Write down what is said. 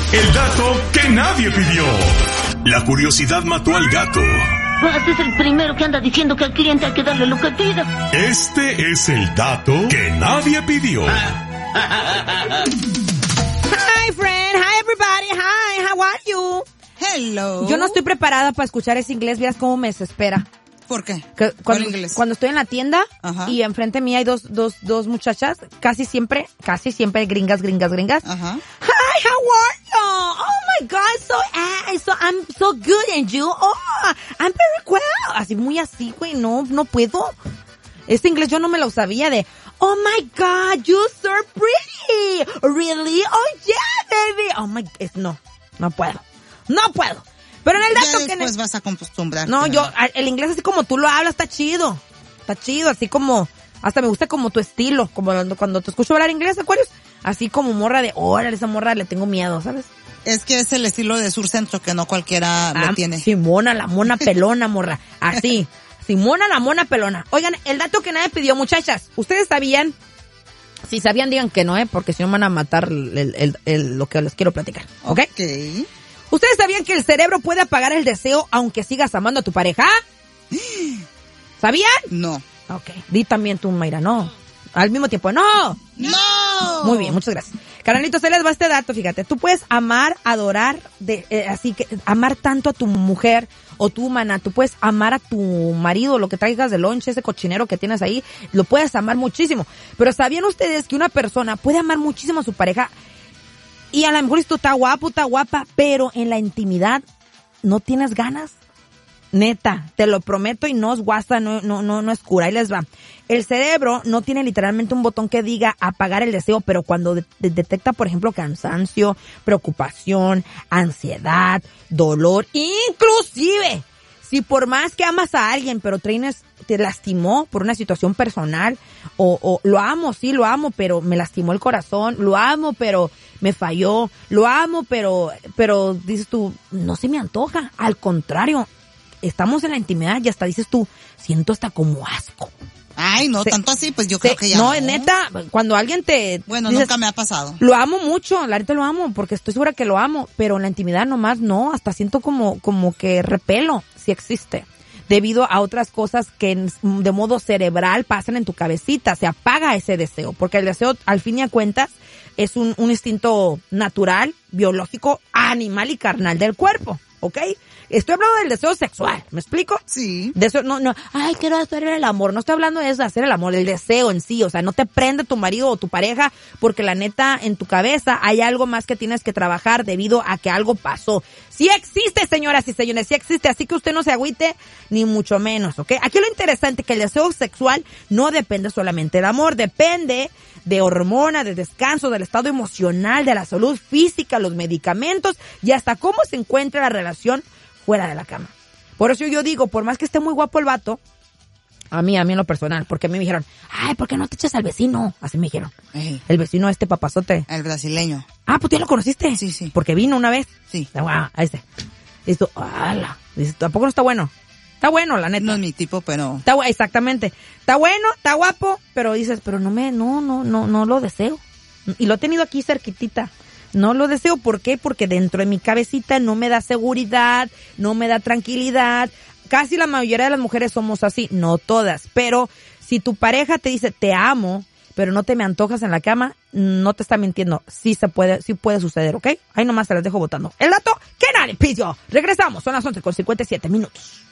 El dato que nadie pidió. La curiosidad mató al gato. Este es el primero que anda diciendo que al cliente hay que darle lo que pida. Este es el dato que nadie pidió. Hi, friend. Hi, everybody. Hi, how are you? Hello. Yo no estoy preparada para escuchar ese inglés. Vieras cómo me desespera. ¿Por qué? Cuando, inglés? Cuando estoy en la tienda, ajá, y enfrente mí hay dos muchachas, casi siempre gringas. Ajá. Hi, how are you? Oh my God, I'm so good, and you? Oh, I'm very well. Así, muy así, güey, no puedo. Este inglés yo no me lo sabía de, oh my God, you're so pretty. Really? Oh yeah, baby. Oh my, no puedo. Pero en el dato ya que... después vas a acostumbrarte. No, el inglés así como tú lo hablas está chido, así como, hasta me gusta como tu estilo, como cuando te escucho hablar inglés, Aquarius, así como morra de, órale, esa morra le tengo miedo, ¿sabes? Es que es el estilo de Sur Centro que no cualquiera lo tiene. Simona, la mona pelona, morra, así, Simona, la mona pelona. Oigan, el dato que nadie pidió, muchachas, ¿ustedes sabían? Si sabían, digan que no, porque si no van a matar lo que les quiero platicar, ¿ok? ¿Ustedes sabían que el cerebro puede apagar el deseo aunque sigas amando a tu pareja? ¿Sabían? No. Ok. Di también tú, Mayra, no. Al mismo tiempo, ¡no! ¡No! Muy bien, muchas gracias. Carnalitos, se les va este dato, fíjate. Tú puedes amar, adorar, así que amar tanto a tu mujer o tu humana. Tú puedes amar a tu marido, lo que traigas de lonche, ese cochinero que tienes ahí. Lo puedes amar muchísimo. Pero ¿sabían ustedes que una persona puede amar muchísimo a su pareja? Y a lo mejor esto está guapa, pero en la intimidad no tienes ganas. Neta, te lo prometo y no es guasa, no es cura. Ahí les va. El cerebro no tiene literalmente un botón que diga apagar el deseo, pero cuando detecta, por ejemplo, cansancio, preocupación, ansiedad, dolor, inclusive, si por más que amas a alguien, pero te lastimó por una situación personal, o lo amo, sí, lo amo, pero me lastimó el corazón, lo amo, pero me falló, lo amo, pero dices tú, no se me antoja, al contrario, estamos en la intimidad y hasta dices tú, siento hasta como asco. Ay, no, tanto así, pues yo creo que ya no. No, neta, cuando alguien Bueno, dices, nunca me ha pasado. Lo amo mucho, la neta lo amo, porque estoy segura que lo amo, pero en la intimidad nomás no, hasta siento como que repelo, si existe, debido a otras cosas que de modo cerebral pasan en tu cabecita, se apaga ese deseo, porque el deseo, al fin y al cuentas, es un instinto natural, biológico, animal y carnal del cuerpo, ¿ok? Estoy hablando del deseo sexual, ¿me explico? Sí. Deseo, no, ay, quiero hacer el amor. No estoy hablando de eso, de hacer el amor, el deseo en sí. O sea, no te prende tu marido o tu pareja porque la neta, en tu cabeza hay algo más que tienes que trabajar debido a que algo pasó. Sí existe, señoras y señores, sí existe. Así que usted no se agüite, ni mucho menos, ¿ok? Aquí lo interesante es que el deseo sexual no depende solamente del amor, depende de hormonas, de descanso, del estado emocional, de la salud física, los medicamentos y hasta cómo se encuentra la relación fuera de la cama. Por eso yo digo, por más que esté muy guapo el vato, a mí en lo personal, porque a mí me dijeron, ay, ¿por qué no te echas al vecino? Así me dijeron. El vecino papazote. El brasileño. Ah, pues tú ya lo conociste. Sí. Porque vino una vez. Sí. Ah, ahí está. Dices, ala. Dices, tampoco no está bueno. Está bueno, la neta. No es mi tipo, pero... Exactamente. Está bueno, está guapo, pero dices, pero no lo deseo. Y lo he tenido aquí cerquitita. No lo deseo, ¿por qué? Porque dentro de mi cabecita no me da seguridad, no me da tranquilidad. Casi la mayoría de las mujeres somos así, no todas. Pero si tu pareja te dice, te amo, pero no te me antojas en la cama, no te está mintiendo. Sí puede suceder, ¿ok? Ahí nomás te las dejo votando. El dato que nadie pidió. Regresamos, son las 11:57 minutos.